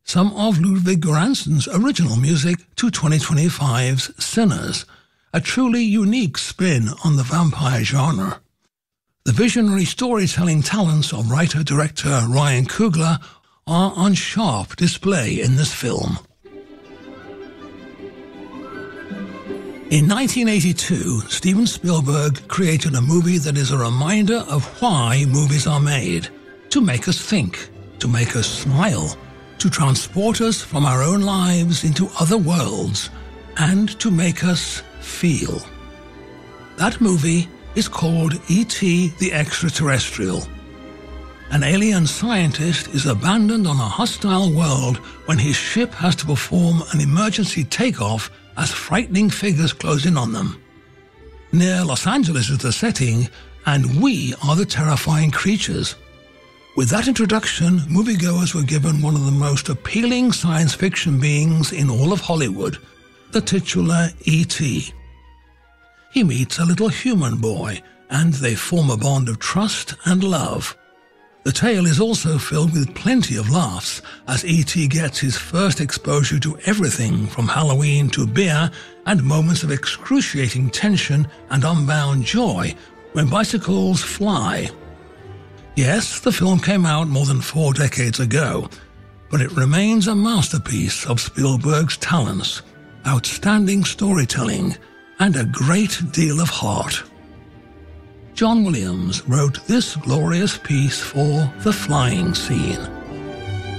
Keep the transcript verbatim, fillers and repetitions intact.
some of Ludwig Göransson's original music to twenty twenty-five's Sinners, a truly unique spin on the vampire genre. The visionary storytelling talents of writer-director Ryan Coogler are on sharp display in this film. In nineteen eighty-two, Steven Spielberg created a movie that is a reminder of why movies are made: to make us think, to make us smile, to transport us from our own lives into other worlds, and to make us feel. That movie is called E T the Extraterrestrial. An alien scientist is abandoned on a hostile world when his ship has to perform an emergency takeoff as frightening figures close in on them. Near Los Angeles is the setting, and we are the terrifying creatures. With that introduction, moviegoers were given one of the most appealing science fiction beings in all of Hollywood, the titular E T He meets a little human boy, and they form a bond of trust and love. The tale is also filled with plenty of laughs, as E T gets his first exposure to everything from Halloween to beer, and moments of excruciating tension and unbound joy when bicycles fly. Yes, the film came out more than four decades ago, but it remains a masterpiece of Spielberg's talents, outstanding storytelling, and a great deal of heart. John Williams wrote this glorious piece for The Flying Scene.